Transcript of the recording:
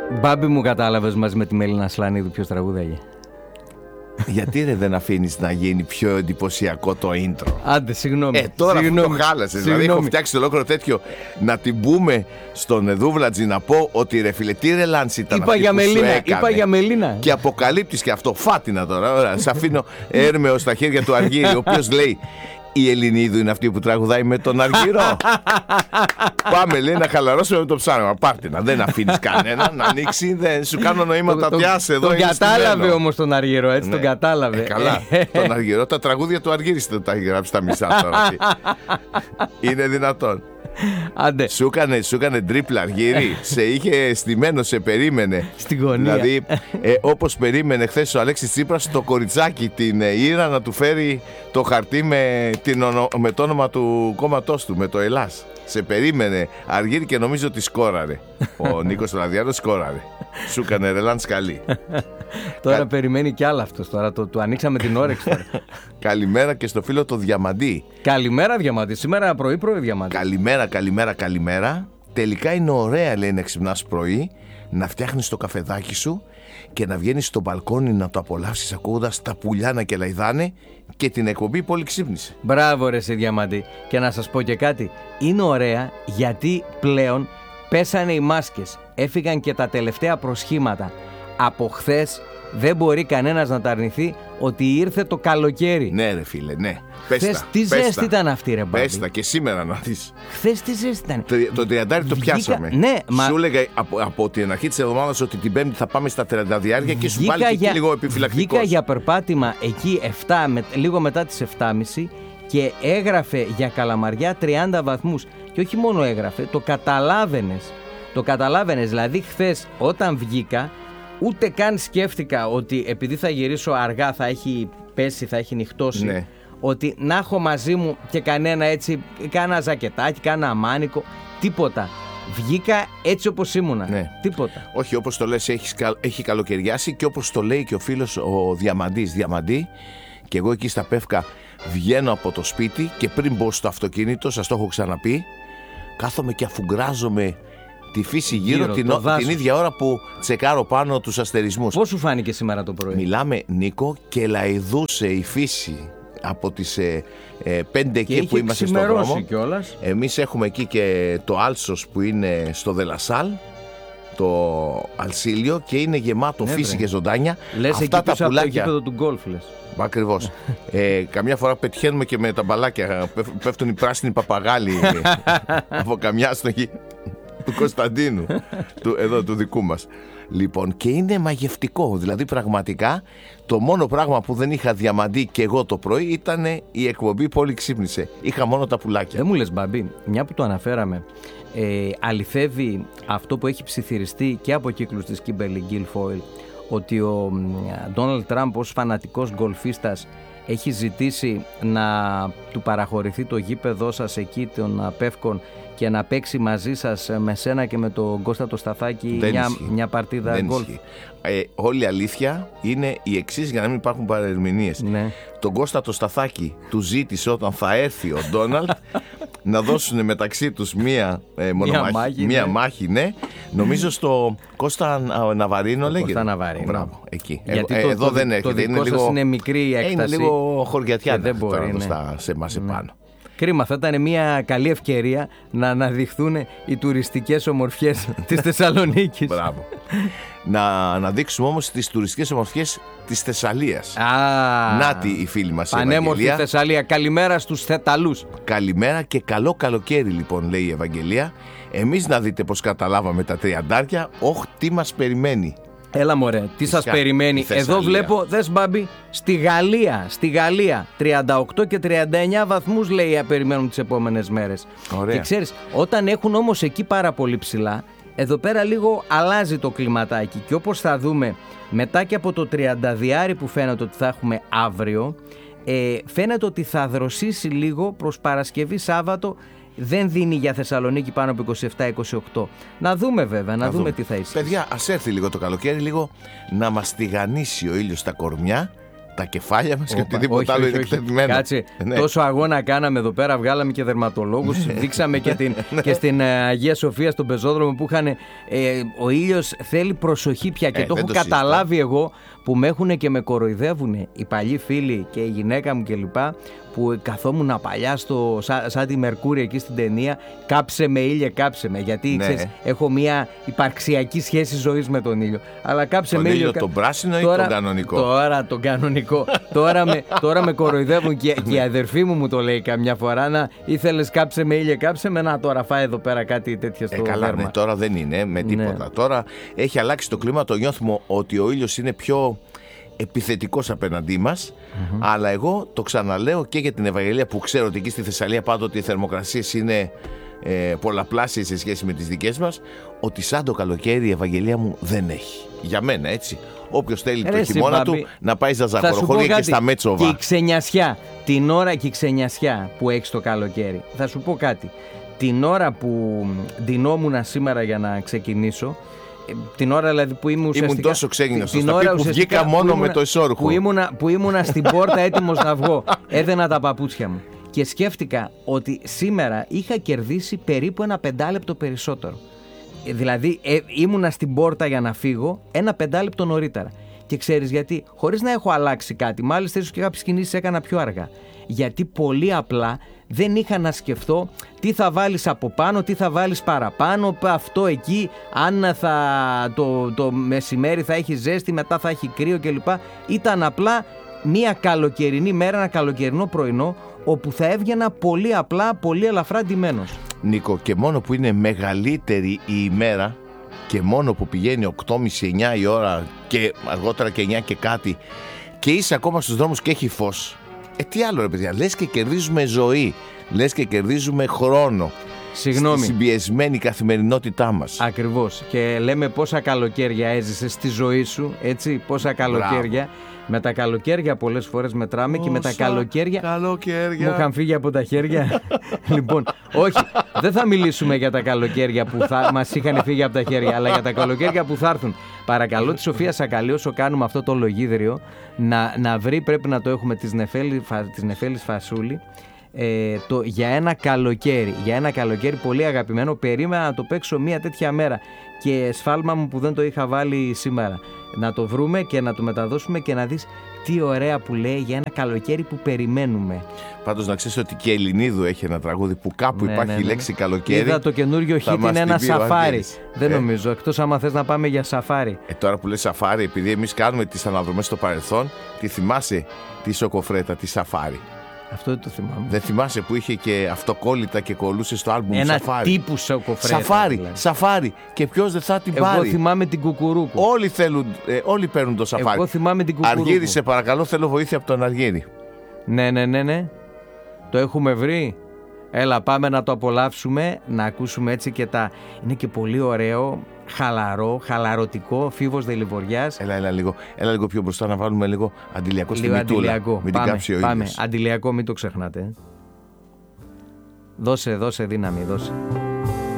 Μπάμπη μου, κατάλαβες μαζί με τη Μελίνα Σλανίδου ποιος τραγούδαγε? Γιατί δεν αφήνεις να γίνει πιο εντυπωσιακό το intro? Άντε, συγγνώμη. Τώρα συγγνώμη. αυτό το χάλασες. Δηλαδή έχω φτιάξει το ολόκληρο τέτοιο. Να την πούμε στον Δούβλατζη να πω ότι ρε φίλε, τι ρελάνς ήταν Είπα αυτή για που σου Μελίνα. έκανε. Είπα για Μελίνα. Και αποκαλύπτεις και αυτό. Φάτινα τώρα. Ωραία. Σ' αφήνω έρμεο στα χέρια του Αργύρη, ο οποίος λέει: η Ελληνίδου είναι αυτή που τραγουδάει με τον Αργύρο. Πάμε, λέει, να χαλαρώσουμε με το ψάρεμα. Πάρτινα, δεν αφήνεις κανένα να ανοίξει. Δεν σου κάνω νοήματα. Πιάσε εδώ. Τον κατάλαβε όμως τον Αργύρο, έτσι. Ναι. Τον κατάλαβε. Καλά. Τον Αργύρο, τα τραγούδια του Αργύρη δεν τα έχει γράψει τα μισά τώρα. Είναι δυνατόν? Άντε. Σου έκανε τρίπλα Αργύρη. Σε είχε στημένο, σε περίμενε. Στην γωνία. Δηλαδή, όπως περίμενε χθες ο Αλέξης Τσίπρας το κοριτσάκι την Ήρα να του φέρει το χαρτί με το όνομα του κόμματός του, με το Ελλάς. Σε περίμενε Αργύρη και νομίζω ότι σκόραρε. Ο Νίκος Λαδιάνος σκόραρε. Σου έκανε ρελάντς καλή. Τώρα περιμένει κι άλλο αυτός. Τώρα του ανοίξαμε την όρεξη τώρα. Καλημέρα και στο φίλο το Διαμαντή. Καλημέρα Διαμαντή. Σήμερα πρωί Διαμαντή. Καλημέρα. Τελικά είναι ωραία, λέει, να ξυπνάς πρωί, να φτιάχνεις το καφεδάκι σου και να βγαίνεις στο μπαλκόνι να το απολαύσεις ακούγοντας τα πουλιά να κελαϊδάνε και την εκπομπή Πολύ ξύπνησε. Μπράβο ρε σε Διαμαντή. Και να σας πω και κάτι. Είναι ωραία γιατί πλέον πέσανε οι μάσκες. Έφυγαν και τα τελευταία προσχήματα. Από χθες δεν μπορεί κανένας να τα αρνηθεί ότι ήρθε το καλοκαίρι. Ναι ρε φίλε, ναι. Χθες τι ζέστη ήταν αυτή ρε Μπάμπη. Πέστα και σήμερα να δεις. Χθες τι ζέστη ήταν. Το 30 το πιάσαμε. Ναι, σου έλεγα από την αρχή της εβδομάδας ότι την Πέμπτη θα πάμε στα 30 και σου πάλι και λίγο επιφυλακτικός. Βγήκα για περπάτημα εκεί λίγο μετά τις 7.30 και έγραφε για Καλαμαριά 30 βαθμούς. Και όχι μόνο έγραφε, το καταλάβαινες. Δηλαδή χθες όταν βγήκα, ούτε καν σκέφτηκα ότι επειδή θα γυρίσω αργά θα έχει πέσει, θα έχει νυχτώσει. Ναι. Ότι να έχω μαζί μου και κάνα ζακετάκι, κάνα αμάνικο, τίποτα. Βγήκα έτσι όπως ήμουνα. Ναι. Τίποτα. Όχι, όπως το λες, έχει καλοκαιριάσει και όπως το λέει και ο φίλος ο Διαμαντή, και εγώ εκεί στα Πεύκα βγαίνω από το σπίτι και πριν μπω στο αυτοκίνητο, σας το έχω ξαναπεί, κάθομαι και αφουγκράζομαι τη φύση γύρω την ίδια ώρα που τσεκάρω πάνω τους αστερισμούς. Πώς σου φάνηκε σήμερα το πρωί? Μιλάμε, Νίκο, και λαϊδούσε η φύση από τις 5 εκεί που είμαστε στον δρόμο. Κιόλας. Εμείς έχουμε εκεί και το Άλσος που είναι στο Δελασάλ, το Αλσίλιο, και είναι γεμάτο φύση και ζωντάνια. Λες αυτά εκεί τα πίσω πουλάκια. Από το γήπεδο του γκολφ, λες. Ακριβώς. Καμιά φορά πετυχαίνουμε και με τα μπαλάκια. Πέφτουν οι πράσινοι παπαγάλοι από καμιά στοχή του Κωνσταντίνου, του δικού μας. Λοιπόν, και είναι μαγευτικό. Δηλαδή πραγματικά το μόνο πράγμα που δεν είχα Διαμαντή και εγώ το πρωί ήταν η εκπομπή Πολύ ξύπνησε. Είχα μόνο τα πουλάκια. Δεν μου λες Μπαμπή, μια που το αναφέραμε, αληθεύει αυτό που έχει ψιθυριστεί και από κύκλους της Kimberly Guilfoyle, ότι ο Ντόναλντ Τραμπ ως φανατικός γκολφίστας έχει ζητήσει να του παραχωρηθεί το γήπεδό σας εκεί των Πεύκων και να παίξει μαζί σας, με σένα και με τον Κώστα το Σταθάκη, μια παρτίδα γκολφ. Όλη η αλήθεια είναι η εξής, για να μην υπάρχουν παρερμηνίες. Ναι. Τον Κώστα το Σταθάκη του ζήτησε όταν θα έρθει ο Ντόναλντ να δώσουν μεταξύ τους μία μάχη, ναι. Νομίζω στο Κώστα Ναβαρίνο λέγεται. Κώστα Ναβαρίνο. Μπράβο, εκεί. Γιατί εδώ δεν έρχεται. Το δικό σας είναι μικρή η έκταση. Είναι λίγο χωριατιά, δεν μπορεί, σε εμάς επάνω. Κρίμα, θα ήταν μια καλή ευκαιρία να αναδειχθούν οι τουριστικές ομορφιές της Θεσσαλονίκης. Μπράβο. Να δείξουμε όμως τις τουριστικές ομορφιές της Θεσσαλίας. Νάτι η φίλη μας η Ευαγγελία. Πανέμορφη Θεσσαλία. Καλημέρα στους Θεταλούς. Καλημέρα και καλό καλοκαίρι, λοιπόν, λέει η Ευαγγελία. Εμείς να δείτε πως καταλάβαμε τα 30. Τι μας περιμένει. Έλα μωρέ, τι σας περιμένει. Εδώ βλέπω, δες Μπάμπη, στη Γαλλία 38 και 39 βαθμούς λέει περιμένουν τις επόμενες μέρες. Ωραία. Και ξέρεις, όταν έχουν όμως εκεί πάρα πολύ ψηλά, εδώ πέρα λίγο αλλάζει το κλιματάκι. Και όπως θα δούμε μετά και από το 30 που φαίνεται ότι θα έχουμε αύριο, φαίνεται ότι θα δροσίσει λίγο προς Παρασκευή Σάββατο. Δεν δίνει για Θεσσαλονίκη πάνω από 27-28. Να δούμε βέβαια, να δούμε τι θα ισχύει. Παιδιά, ας έρθει λίγο το καλοκαίρι, λίγο να μας τηγανίσει ο ήλιος στα κορμιά τα κεφάλια μας και οτιδήποτε άλλο είναι εκτεθειμένο. Κάτσε, τόσο αγώνα κάναμε εδώ πέρα, βγάλαμε και δερματολόγους, δείξαμε και στην Αγία Σοφία στον πεζόδρομο που είχαν. Ο ήλιος θέλει προσοχή πια και το έχω καταλάβει εγώ, που με έχουν και με κοροϊδεύουν οι παλιοί φίλοι και η γυναίκα μου κλπ. Που καθόμουν παλιά σαν τη Μερκούρη εκεί στην ταινία, κάψε με ήλιε, κάψε με. Γιατί ξέρεις, έχω μια υπαρξιακή σχέση ζωής με τον ήλιο. Αλλά κάψε τον με ήλιο. Τον πράσινο ή τον κανονικό? Τώρα τον κανονικό. τώρα με κοροϊδεύουν και η αδερφή μου το λέει καμιά φορά. Να ήθελες κάψε με ήλιε, κάψε με. Να τώρα φάει εδώ πέρα κάτι τέτοιο στο δέρμα. Ναι, τώρα δεν είναι με τίποτα. Ναι. Τώρα έχει αλλάξει το κλίμα, το νιώθουμε ότι ο ήλιος είναι πιο επιθετικός απέναντί μας, αλλά εγώ το ξαναλέω και για την Ευαγγελία, που ξέρω ότι εκεί στη Θεσσαλία πάντοτε οι θερμοκρασίες είναι πολλαπλάσιες σε σχέση με τις δικές μας, ότι σαν το καλοκαίρι η Ευαγγελία μου δεν έχει. Για μένα, έτσι. Όποιος θέλει το χειμώνα του να πάει στα ζαχαροχώρια και στα Μέτσοβα. Και η ξενιασιά, την ώρα και η ξενιασιά που έχει το καλοκαίρι. Θα σου πω κάτι. Την ώρα που ντυνόμουν σήμερα για να ξεκινήσω, την ώρα δηλαδή που ήμουν τόσο ξέγινος που βγήκα μόνο με το ισόρουχο, που ήμουνα στην πόρτα έτοιμος να βγω, έδαινα τα παπούτσια μου και σκέφτηκα ότι σήμερα είχα κερδίσει περίπου ένα 5 λεπτό περισσότερο. Δηλαδή ήμουνα στην πόρτα για να φύγω ένα 5 λεπτό νωρίτερα. Και ξέρεις γιατί? Χωρίς να έχω αλλάξει κάτι, μάλιστα ίσως και κάποιες κινήσεις έκανα πιο αργά. Γιατί πολύ απλά δεν είχα να σκεφτώ τι θα βάλεις από πάνω, τι θα βάλεις παραπάνω, αυτό εκεί, αν το μεσημέρι θα έχει ζέστη, μετά θα έχει κρύο κλπ. Ήταν απλά μια καλοκαιρινή μέρα, ένα καλοκαιρινό πρωινό, όπου θα έβγαινα πολύ απλά, πολύ ελαφρά ντυμένος. Νίκο, και μόνο που είναι μεγαλύτερη η ημέρα και μόνο που πηγαίνει 8.30-9 η ώρα και αργότερα και 9 και κάτι και είσαι ακόμα στους δρόμους και έχει φως, τι άλλο ρε παιδιά, λες και κερδίζουμε ζωή, λες και κερδίζουμε χρόνο. Συγγνώμη. Στη συμπιεσμένη καθημερινότητά μας. Ακριβώς. Και λέμε πόσα καλοκαίρια έζησες στη ζωή σου, έτσι, πόσα καλοκαίρια. Με τα καλοκαίρια πολλές φορές μετράμε και με τα καλοκαίρια μου είχαν φύγει από τα χέρια. Λοιπόν, όχι, δεν θα μιλήσουμε για τα καλοκαίρια που μας είχαν φύγει από τα χέρια, αλλά για τα καλοκαίρια που θα έρθουν. Παρακαλώ τη Σοφία Σακαλή, όσο κάνουμε αυτό το λογίδριο, να βρει, πρέπει να το έχουμε, της Νεφέλης Φασούλη, για ένα καλοκαίρι πολύ αγαπημένο. Περίμενα να το παίξω μια τέτοια μέρα και σφάλμα μου που δεν το είχα βάλει σήμερα. Να το βρούμε και να το μεταδώσουμε και να δεις τι ωραία που λέει για ένα καλοκαίρι που περιμένουμε. Πάντως να ξέρεις ότι και Ελληνίδου έχει ένα τραγούδι που κάπου υπάρχει η λέξη καλοκαίρι. Είδα το καινούριο hit, είναι ένα σαφάρι. Δεν νομίζω, εκτός άμα θες να πάμε για σαφάρι. Τώρα που λες σαφάρι, επειδή εμείς κάνουμε τις αναδρομές στο παρελθόν, τη θυμάσαι τη σοκοφρέτα, τη σαφάρι? Αυτό δεν το θυμάμαι. Δεν θυμάσαι που είχε και αυτοκόλλητα και κολλούσε στο άλμπουμ Σαφάρι? Ένα τύπου σοκοφρέτα. Σαφάρι, δηλαδή. Σαφάρι. Και ποιος δεν θα την πάρει? Εγώ θυμάμαι την Κουκουρούκου. Όλοι παίρνουν το σαφάρι. Εγώ θυμάμαι την Κουκουρούκου. Αργύρι, σε παρακαλώ, θέλω βοήθεια από τον Αργύρι. Ναι. Το έχουμε βρει. Έλα, πάμε να το απολαύσουμε, να ακούσουμε έτσι και τα... Είναι και πολύ ωραίο, χαλαρωτικό, Φίβος Δελιβοριάς. Έλα λίγο πιο μπροστά να βάλουμε λίγο αντιλιακό στη μητούλα. Αντιλιακό. Μην την κάψει ο ήλιος. Πάμε, αντιλιακό, μην το ξεχνάτε. Δώσε δύναμη, δώσε.